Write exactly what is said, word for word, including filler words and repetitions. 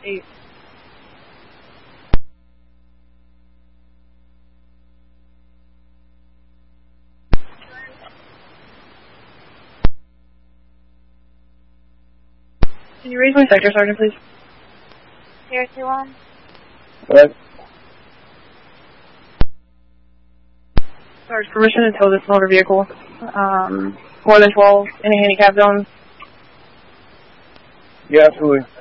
eight. Can you raise my sector, Sergeant, please? Zero two one. What? Sarge, permission to tow this motor vehicle. Um, more than twelve in a handicap zone. Yeah, absolutely.